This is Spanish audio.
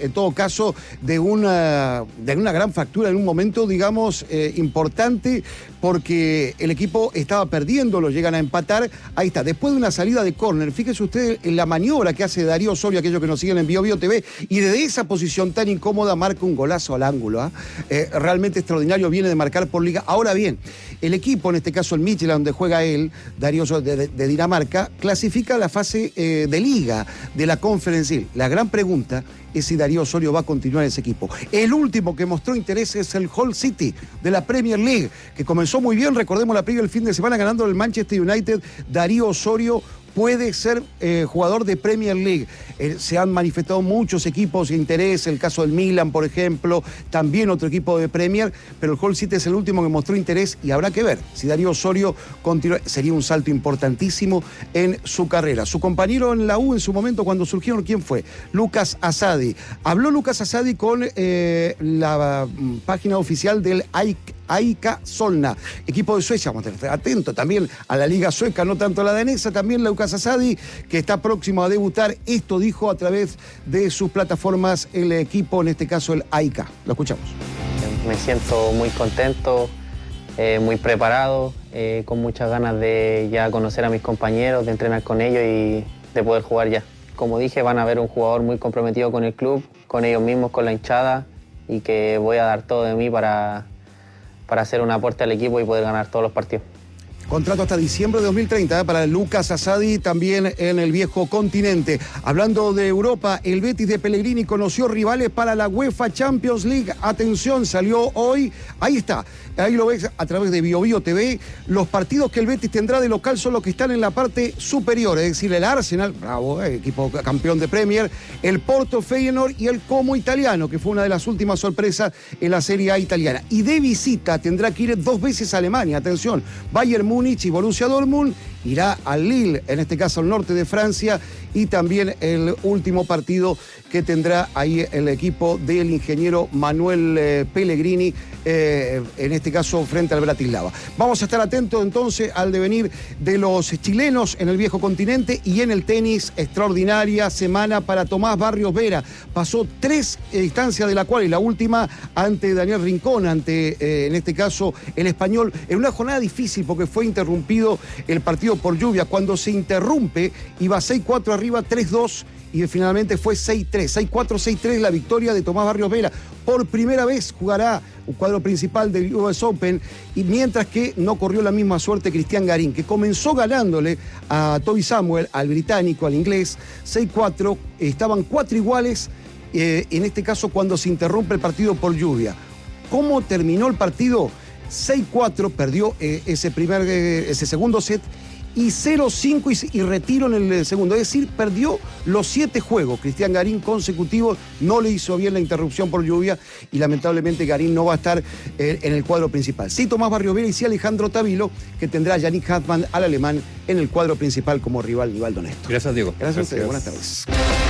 en todo caso, de una gran factura en un momento, digamos, importante, porque el equipo estaba perdiendo, lo llegan a empatar. Ahí está, después de una salida de córner, fíjese usted en la maniobra que hace Darío Osorio, aquellos que nos siguen en BioBio TV, y desde esa posición tan incómoda marca un golazo al ángulo. Realmente extraordinario, viene de marcar por liga. Ahora bien, el equipo, en este caso el Midtjylland, donde juega él, Darío Osorio, de Dinamarca, clasifica la fase de liga de la Conference League. La gran pregunta es si Darío Osorio va a continuar en ese equipo. El último que mostró interés es el Hull City de la Premier League, que comenzó muy bien, recordemos la previa el fin de semana ganando el Manchester United. Darío Osorio puede ser jugador de Premier League. Se han manifestado muchos equipos de interés, el caso del Milan, por ejemplo, también otro equipo de Premier, pero el Hull City es el último que mostró interés y habrá que ver si Darío Osorio continúa. Sería un salto importantísimo en su carrera. Su compañero en la U en su momento cuando surgieron, ¿quién fue? Lucas Asadi. Habló Lucas Asadi con la página oficial del AIK Solna, equipo de Suecia. Vamos a estar atentos también a la liga sueca, no tanto a la danesa. También Lucas Asadi, que está próximo a debutar. Esto dijo a través de sus plataformas el equipo, en este caso el AIK. Lo escuchamos. Me siento muy contento, muy preparado, con muchas ganas de ya conocer a mis compañeros, de entrenar con ellos y de poder jugar ya. Como dije, van a ver un jugador muy comprometido con el club, con ellos mismos, con la hinchada, y que voy a dar todo de mí para hacer un aporte al equipo y poder ganar todos los partidos. Contrato hasta diciembre de 2030 para Lucas Asadi, también en el viejo continente. Hablando de Europa, el Betis de Pellegrini conoció rivales para la UEFA Champions League. Atención, salió hoy. Ahí está, ahí lo ves a través de BioBio TV. Los partidos que el Betis tendrá de local son los que están en la parte superior, es decir, el Arsenal, bravo, equipo campeón de Premier, el Porto, Feyenoord y el Como italiano, que fue una de las últimas sorpresas en la Serie A italiana. Y de visita tendrá que ir 2 veces a Alemania. Atención, Bayern Múnich y Borussia Dortmund, irá al Lille, en este caso al norte de Francia, y también el último partido que tendrá ahí el equipo del ingeniero Manuel Pellegrini, en este caso frente al Bratislava. Vamos a estar atentos entonces al devenir de los chilenos en el viejo continente y en el tenis. Extraordinaria semana para Tomás Barrios Vera. Pasó 3 instancias, de la cual y la última ante Daniel Rincón, ante en este caso el español, en una jornada difícil porque fue interrumpido el partido por lluvia. Cuando se interrumpe iba 6-4 arriba, 3-2 y finalmente fue 6-3, 6-4, 6-3 la victoria de Tomás Barrios Vera. Por primera vez jugará un cuadro principal del US Open, y mientras que no corrió la misma suerte Cristian Garín, que comenzó ganándole a Toby Samuel, al británico, al inglés, 6-4, estaban 4 iguales, en este caso cuando se interrumpe el partido por lluvia. ¿Cómo terminó el partido? 6-4, perdió ese segundo set, y 0-5 y retiro en el segundo. Es decir, perdió los 7 juegos. Cristian Garín consecutivos, no le hizo bien la interrupción por lluvia y lamentablemente Garín no va a estar en el cuadro principal. Sí, Tomás Barrios Vera y sí Alejandro Tavilo, que tendrá a Yannick Hartmann, al alemán, en el cuadro principal como rival Nivaldo Nesto. Gracias, Diego. Gracias a ustedes. Buenas tardes.